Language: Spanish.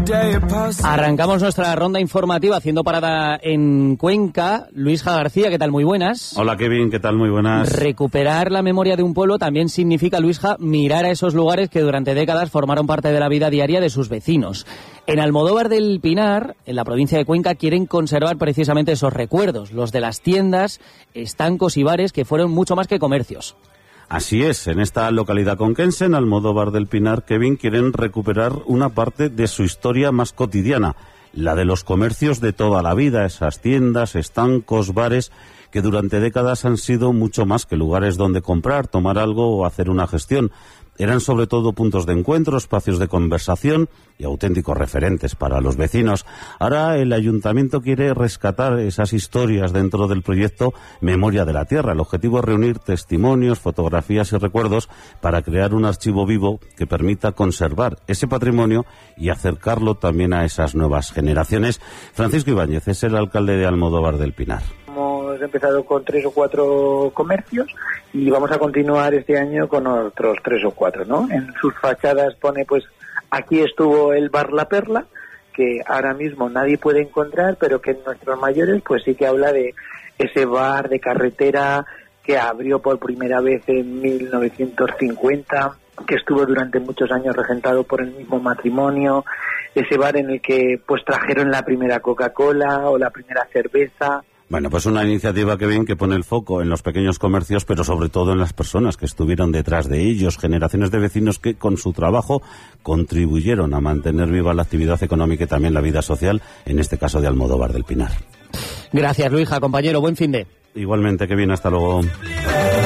Arrancamos nuestra ronda informativa haciendo parada en Cuenca. Luisja García, ¿qué tal? Muy buenas. Hola Kevin, ¿qué tal? Muy buenas. Recuperar la memoria de un pueblo también significa, Luisja, mirar a esos lugares que durante décadas formaron parte de la vida diaria de sus vecinos. En Almodóvar del Pinar, en la provincia de Cuenca, quieren conservar precisamente esos recuerdos, los de las tiendas, estancos y bares que fueron mucho más que comercios. Así es, en esta localidad conquense, en Almodóvar del Pinar, Kevin, quieren recuperar una parte de su historia más cotidiana, la de los comercios de toda la vida, esas tiendas, estancos, bares, que durante décadas han sido mucho más que lugares donde comprar, tomar algo o hacer una gestión. Eran sobre todo puntos de encuentro, espacios de conversación y auténticos referentes para los vecinos. Ahora el ayuntamiento quiere rescatar esas historias dentro del proyecto Memoria de la Tierra. El objetivo es reunir testimonios, fotografías y recuerdos para crear un archivo vivo que permita conservar ese patrimonio y acercarlo también a esas nuevas generaciones. Francisco Ibáñez es el alcalde de Almodóvar del Pinar. Hemos empezado con 3 o 4 comercios y vamos a continuar este año con otros 3 o 4, ¿no? En sus fachadas pone, pues, aquí estuvo el bar La Perla, que ahora mismo nadie puede encontrar, pero que en nuestros mayores, pues sí que habla de ese bar de carretera que abrió por primera vez en 1950, que estuvo durante muchos años regentado por el mismo matrimonio, ese bar en el que, pues, trajeron la primera Coca-Cola o la primera cerveza. Bueno, pues una iniciativa, Kevin, que pone el foco en los pequeños comercios, pero sobre todo en las personas que estuvieron detrás de ellos, generaciones de vecinos que con su trabajo contribuyeron a mantener viva la actividad económica y también la vida social, en este caso de Almodóvar del Pinar. Gracias, Luisja, compañero, buen fin de. Igualmente, Kevin, hasta luego.